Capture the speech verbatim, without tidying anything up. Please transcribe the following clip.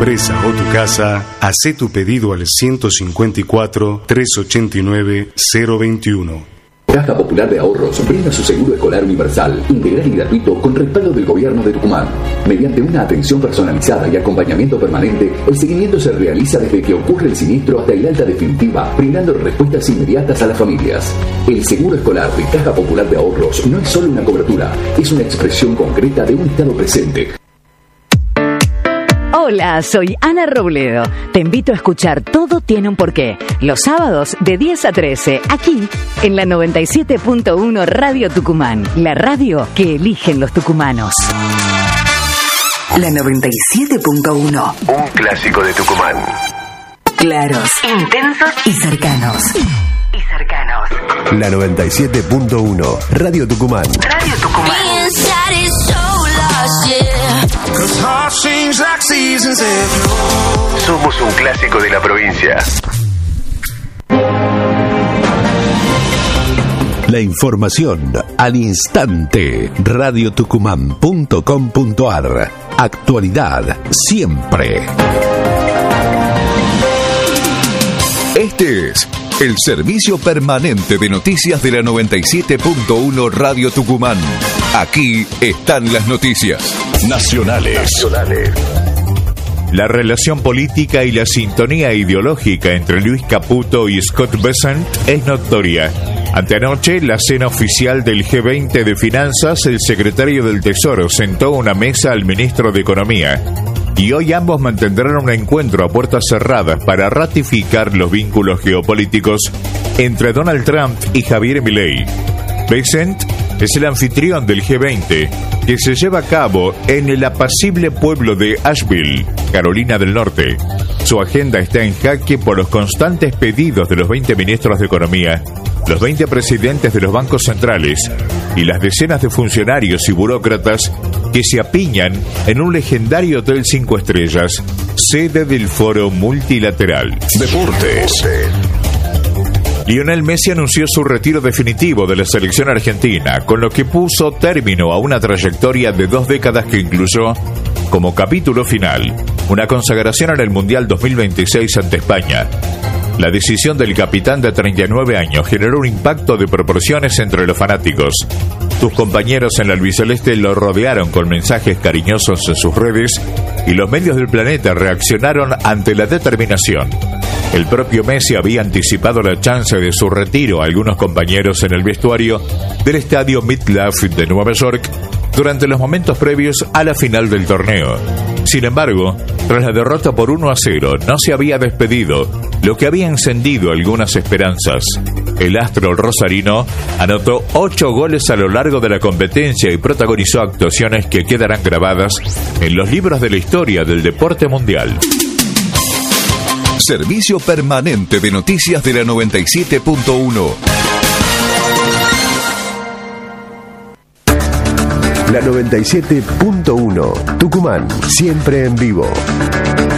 empresa o tu casa, hacé tu pedido al ciento cincuenta y cuatro, trescientos ochenta y nueve, cero veintiuno. Caja Popular de Ahorros brinda su seguro escolar universal, integral y gratuito con respaldo del Gobierno de Tucumán. Mediante una atención personalizada y acompañamiento permanente, el seguimiento se realiza desde que ocurre el siniestro hasta el alta definitiva, brindando respuestas inmediatas a las familias. El seguro escolar de Caja Popular de Ahorros no es solo una cobertura, es una expresión concreta de un estado presente. Hola, soy Ana Robledo. Te invito a escuchar Todo tiene un porqué. Los sábados de diez a trece, aquí en la noventa y siete punto uno Radio Tucumán. La radio que eligen los tucumanos. La noventa y siete punto uno. Un clásico de Tucumán. Claros, intensos y cercanos. Y cercanos. La noventa y siete punto uno. Radio Tucumán. Radio Tucumán. Somos un clásico de la provincia. La información al instante. radio tucumán punto com punto ar. Actualidad siempre. Este es el servicio permanente de noticias de la noventa y siete punto uno Radio Tucumán. Aquí están las noticias nacionales. nacionales. La relación política y la sintonía ideológica entre Luis Caputo y Scott Bessent es notoria. Anteanoche, la cena oficial del G veinte de Finanzas, el secretario del Tesoro sentó a una mesa al ministro de Economía. Y hoy ambos mantendrán un encuentro a puertas cerradas para ratificar los vínculos geopolíticos entre Donald Trump y Javier Milei. Bessent es el anfitrión del G veinte, que se lleva a cabo en el apacible pueblo de Asheville, Carolina del Norte. Su agenda está en jaque por los constantes pedidos de los veinte ministros de Economía, los veinte presidentes de los bancos centrales y las decenas de funcionarios y burócratas que se apiñan en un legendario hotel cinco estrellas, sede del Foro Multilateral. Deportes. Lionel Messi anunció su retiro definitivo de la selección argentina, con lo que puso término a una trayectoria de dos décadas que incluyó, como capítulo final, una consagración en el Mundial dos mil veintiséis ante España. La decisión del capitán de treinta y nueve años generó un impacto de proporciones entre los fanáticos. Sus compañeros en la albiceleste lo rodearon con mensajes cariñosos en sus redes y los medios del planeta reaccionaron ante la determinación. El propio Messi había anticipado la chance de su retiro a algunos compañeros en el vestuario del estadio MetLife de Nueva York durante los momentos previos a la final del torneo. Sin embargo, tras la derrota por uno a cero, no se había despedido, lo que había encendido algunas esperanzas. El astro rosarino anotó ocho goles a lo largo de la competencia y protagonizó actuaciones que quedarán grabadas en los libros de la historia del deporte mundial. Servicio permanente de noticias de la noventa y siete punto uno. La noventa y siete punto uno. Tucumán, siempre en vivo.